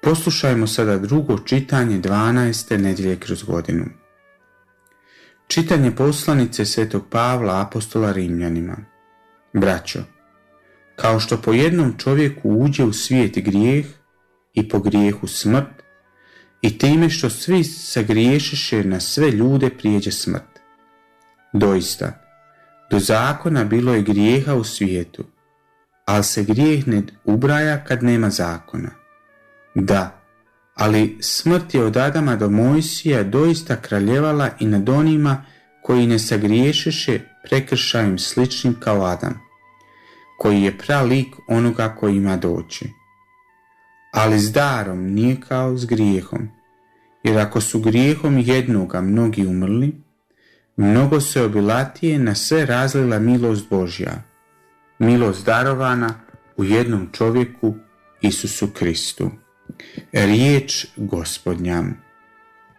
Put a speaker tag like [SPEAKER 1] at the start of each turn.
[SPEAKER 1] Poslušajmo sada drugo čitanje 12. nedjelje kroz godinu. Čitanje poslanice Svetog Pavla apostola Rimljanima. Braćo, kao što po jednom čovjeku uđe u svijet grijeh i po grijehu smrt, i time što svi sagriješiše na sve ljude prijeđe smrt. Doista, do zakona bilo je grijeha u svijetu, ali se grijeh ne ubraja kad nema zakona. Da, ali smrt je od Adama do Mojsija doista kraljevala i nad onima koji ne sagriješiše prekršajem sličnim kao Adam, koji je pralik onoga koji ima doći. Ali s darom nije kao s grijehom, jer ako su grijehom jednoga mnogi umrli, mnogo se obilatije na sve razlila milost Božja, milost darovana u jednom čovjeku, Isusu Kristu. Riječ Gospodnja.